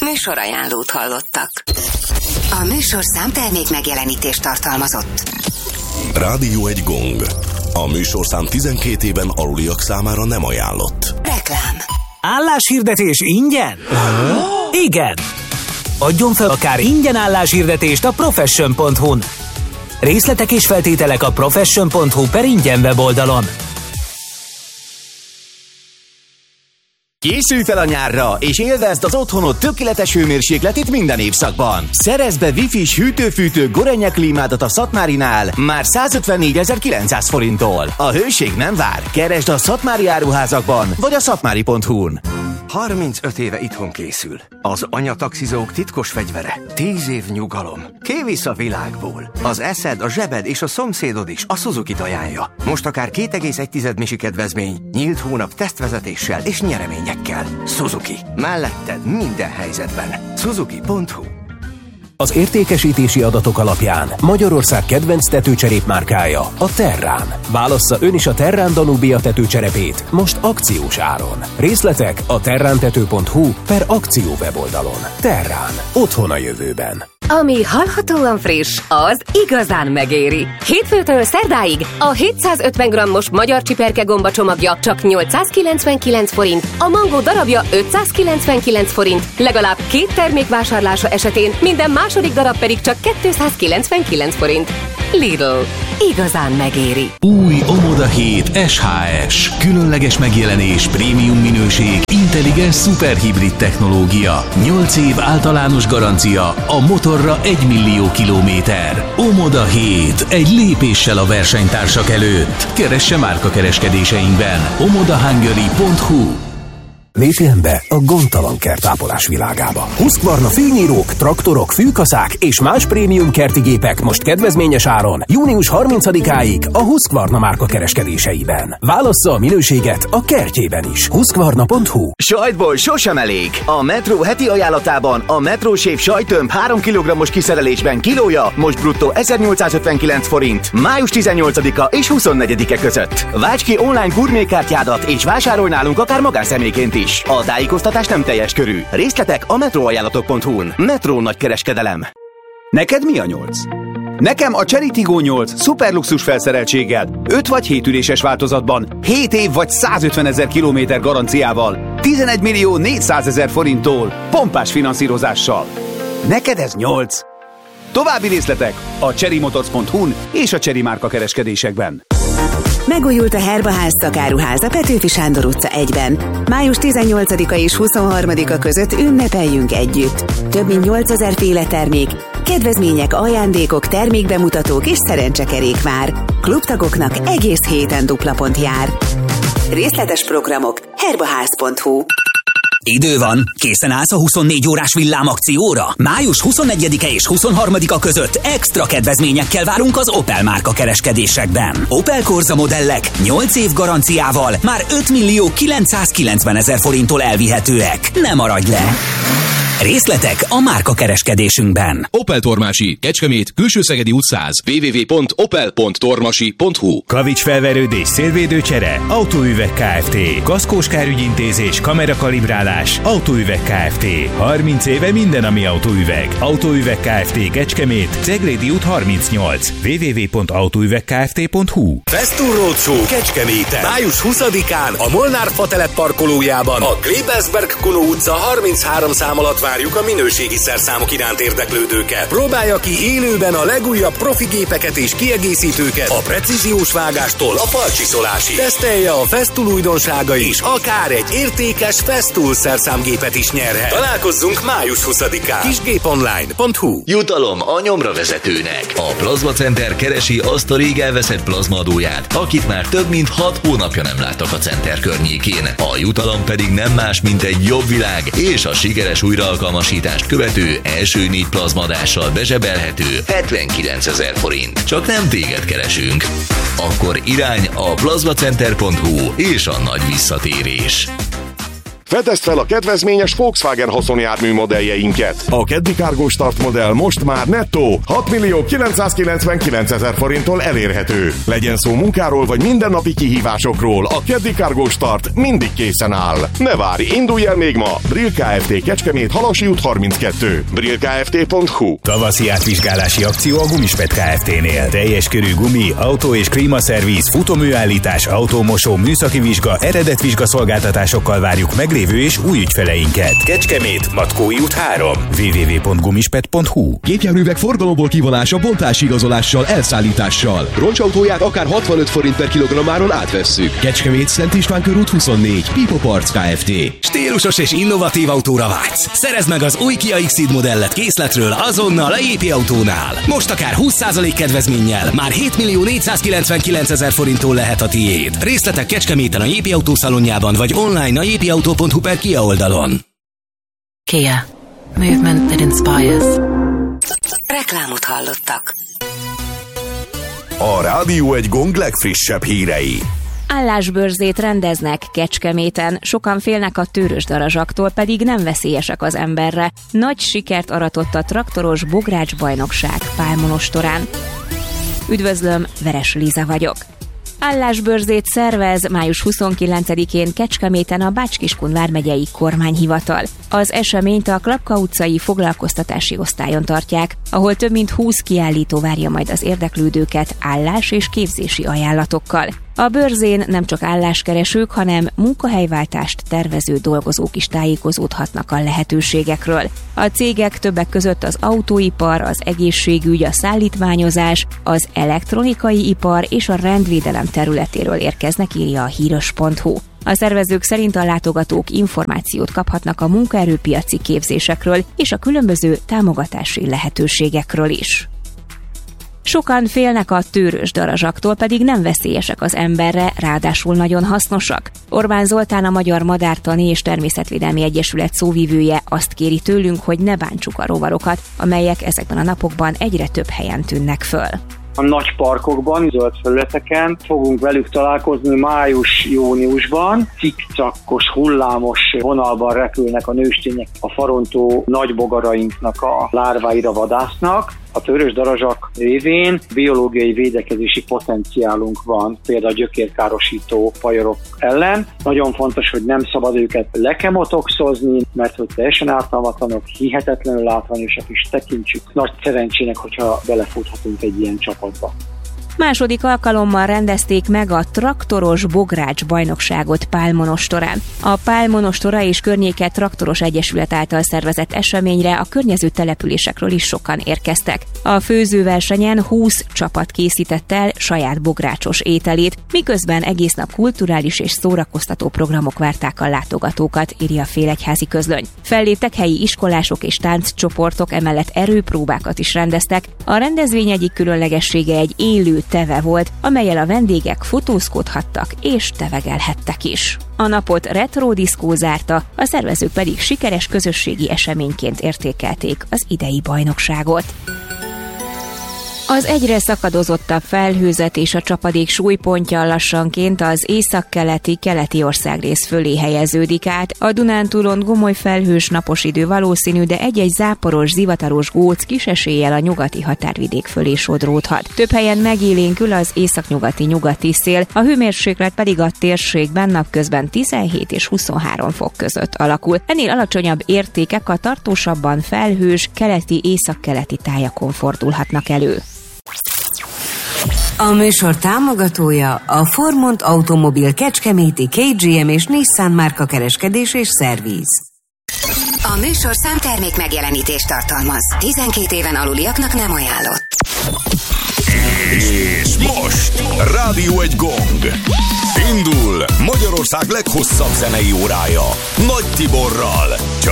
Műsorajánlót hallottak. A műsorszám termék megjelenítést tartalmazott. Rádió egy gong. A műsorszám 12 éven aluliak számára nem ajánlott. Reklám. Álláshirdetés ingyen? Igen! Adjon fel akár ingyen álláshirdetést a profession.hu-n. Részletek és feltételek a profession.hu/ingyen weboldalon. Készülj fel a nyárra, és élvezd az otthonod tökéletes hőmérsékletét minden évszakban. Szerezd be Wi-Fi-s hűtő-fűtő Gorenje klímádat a Szatmárinál már 154.900 forinttól. A hőség nem vár. Keresd a szatmári áruházakban, vagy a szatmári.hu-n. 35 éve itthon készül. Az anyataxizók titkos fegyvere. 10 év nyugalom. Kivisz a világból. Az eszed, a zsebed és a szomszédod is a Suzukit ajánlja. Most akár 2,1 misi kedvezmény, nyílt hónap tesztvezetéssel és nyereményekkel. Suzuki. Melletted minden helyzetben. Suzuki.hu. Az értékesítési adatok alapján Magyarország kedvenc tetőcserépmárkája a Terrán. Válassza ön is a Terrán Danubia tetőcserepét most akciós áron. Részletek a terrántető.hu/akció weboldalon. Terrán. Otthon a jövőben. Ami hallhatóan friss, az igazán megéri. Hétfőtől szerdáig a 750 g-os magyar csiperke gomba csomagja csak 899 forint, a mangó darabja 599 forint, legalább 2 termék vásárlása esetén minden második darab pedig csak 299 forint. Lidl. Igazán megéri. Új Omoda 7 SHS. Különleges megjelenés, prémium minőség, intelligens szuperhibrid technológia. 8 év általános garancia, a motorra 1 millió kilométer. Omoda 7. Egy lépéssel a versenytársak előtt. Keresse márkakereskedéseinkben. omodahungary.hu. Lépjen be a gondtalan kertápolás világába. Husqvarna fűnyírók, traktorok, fűkaszák és más prémium kerti gépek most kedvezményes áron június 30-áig a Husqvarna márka kereskedéseiben. Válassza a minőséget a kertjében is. Husqvarna.hu. Sajtból sosem elég. A Metro heti ajánlatában a Metro Shave sajttömb 3 kg-os kiszerelésben kilója most bruttó 1859 forint. Május 18-a és 24-e között. Válts ki online gurmékártyádat és vásárolj nálunk akár magánszemélyként is. A tájékoztatás nem teljes körű. Részletek a metroajánlatok.hu-n. Metro nagykereskedelem. Neked mi a 8? Nekem a Chery Tiggo 8 szuperluxus felszereltséggel, 5 vagy 7 üléses változatban, 7 év vagy 150 000 kilométer garanciával, 11.400.000 forinttól, pompás finanszírozással. Neked ez 8? További részletek a cherrymotors.hu-n és a Chery márka kereskedésekben. Megújult a Herbaház szakáruház a Petőfi Sándor utca 1-ben. Május 18-a és 23-a között ünnepeljünk együtt. Több mint 8000 féle termék, kedvezmények, ajándékok, termékbemutatók és szerencsekerékvár. Klubtagoknak egész héten dupla pont jár. Részletes programok herbaház.hu. Idő van, készen állsz a 24 órás villámakcióra? Május 21-e és 23-a között extra kedvezményekkel várunk az Opel márka kereskedésekben. Opel Corsa modellek 8 év garanciával már 5.990.000 forinttól elvihetőek. Ne maradj le! Részletek a márka kereskedésünkben. Opel Tormási, Kecskemét, Külső-Szegedi út 100. www.opel.tormasi.hu. Kavics felverődés, szélvédőcsere, Autóüveg Kft. Kaszkós kárügyintézés, kamerakalibrálás, Autóüveg Kft. 30 éve minden, ami autóüveg. Autóüveg Kft. Kecskemét, Ceglédi út 38. www.autóüvegkft.hu. Festool Roadshow Kecskeméten. Május 20-án a Molnár Fatelep parkolójában a Klebersberg-Kunó utca 33 szám alatt várjuk a minőségi szerszámok iránt érdeklődőket. Próbálja ki élőben a legújabb profi gépeket és kiegészítőket a precíziós vágástól a falcsiszolásig. Tesztelje a Festool újdonsága is, akár egy értékes Festool szerszámgépet is nyerhet. Találkozzunk május 20-án. Kisgéponline.hu. Jutalom a nyomravezetőnek. A Plazma Center keresi azt a rég elveszett plazmaadóját, akit már több mint 6 hónapja nem láttak a center környékén. A jutalom pedig nem más, mint egy jobb világ és a sikeres újraalkalmasítást követő első 4 plazmadással bezsebelhető 79 000 forint. Csak nem téged keresünk. Akkor irány a plazmacenter.hu és a nagy visszatérés. Fedezd fel a kedvezményes Volkswagen haszonjármű modelljeinket. A Keddi Cargo Start modell most már nettó 6.999.000 forinttól elérhető. Legyen szó munkáról vagy mindennapi kihívásokról, a Keddi Cargo Start mindig készen áll. Ne várj, indulj el még ma! Brill Kft. Kecskemét, Halasi út 32. brillkft.hu. Tavaszi átvizsgálási akció a Gumispet Kft.-nél. Teljes körű gumi, autó és klímaszerviz, futóműállítás, autómosó, műszaki vizsga, eredetvizsga szolgáltatásokkal várjuk meglévő és új ügyfeleinket. Kecskemét, Matkói út 3. www.gumispet.hu. Gépjárművek forgalomból kivonása bontási igazolással, elszállítással. Roncsautóját akár 65 forint per kilogrammáron átvesszük. Kecskemét, Szent István körút 24. Pipo Parts Kft. Stílusos és innovatív autóra vágysz? Szerezd meg az új Kia X-Ceed modellet készletről azonnal a JP Autónál. Most akár 20% kedvezménnyel már 7.499.000 forinttól lehet a tiéd. Részletek Kecskeméten a JP Autó szalonjában vagy online a jpauto.hu/Kia oldalon. Kia. Movement that inspires. Reklámot hallottak. A Rádió egy Gong legfrissebb hírei. Állásbörzét rendeznek Kecskeméten, sokan félnek a tőrösdarazsaktól, pedig nem veszélyesek az emberre. Nagy sikert aratott a traktoros bográcsbajnokság Pálmonostorán. Üdvözlöm, Veres Liza vagyok. Állásbörzét szervez május 29-én Kecskeméten a Bács-Kiskun vármegyei kormányhivatal. Az eseményt a Klapka utcai foglalkoztatási osztályon tartják, ahol több mint 20 kiállító várja majd az érdeklődőket állás- és képzési ajánlatokkal. A bőrzén nem csak álláskeresők, hanem munkahelyváltást tervező dolgozók is tájékozódhatnak a lehetőségekről. A cégek többek között az autóipar, az egészségügy, a szállítmányozás, az elektronikai ipar és a rendvédelem területéről érkeznek, írja a híros.hu. A szervezők szerint a látogatók információt kaphatnak a munkaerőpiaci képzésekről és a különböző támogatási lehetőségekről is. Sokan félnek a tőrösdarazsaktól, pedig nem veszélyesek az emberre, ráadásul nagyon hasznosak. Orbán Zoltán, a Magyar Madártani és Természetvédelmi Egyesület szóvivője azt kéri tőlünk, hogy ne bántsuk a rovarokat, amelyek ezekben a napokban egyre több helyen tűnnek föl. A nagy parkokban, zöld felületeken fogunk velük találkozni május-júniusban. Cikcakos, hullámos vonalban repülnek a nőstények, a farontó nagybogarainknak a lárváira vadásznak. A tőrösdarazsak révén biológiai védekezési potenciálunk van, például a gyökérkárosító fajorok ellen. Nagyon fontos, hogy nem szabad őket lekemotoxozni, mert hogy teljesen ártalmatlanok, hihetetlenül látványosak is tekintsük. Nagy szerencsének, hogyha belefuthatunk egy ilyen csapatba. Második alkalommal rendezték meg a traktoros bogrács bajnokságot Pálmonostorán. A Pálmonostora és környéke Traktoros Egyesület által szervezett eseményre a környező településekről is sokan érkeztek. A főzőversenyen 20 csapat készített el saját bográcsos ételét, miközben egész nap kulturális és szórakoztató programok várták a látogatókat, írja a Félegyházi Közlöny. Felléptek helyi iskolások és tánccsoportok, emellett erőpróbákat is rendeztek. A rendezvény egyik különlegessége egy élő teve volt, amellyel a vendégek fotózkodhattak és tevegelhettek is. A napot retro diszkó zárta, a szervezők pedig sikeres közösségi eseményként értékelték az idei bajnokságot. Az egyre szakadozottabb felhőzet és a csapadék súlypontja lassanként az északkeleti országrész fölé helyeződik át. A Dunántúlon gomoly felhős napos idő valószínű, de egy-egy záporos, zivataros góc kis eséllyel a nyugati határvidék fölé sodródhat. Több helyen megélénkül az északnyugati szél, a hőmérséklet pedig a térségben napközben 17 és 23 fok között alakul. Ennél alacsonyabb értékek a tartósabban felhős, északkeleti tájakon fordulhatnak elő. A műsor támogatója a Formont Automobil Kecskeméti KGM és Nissan márka kereskedés és szerviz. A műsor számtermék megjelenítést tartalmaz. 12 éven aluliaknak nem ajánlott. És most Rádió egy Gong. Indul Magyarország leghosszabb zenei órája Nagy Tiborral.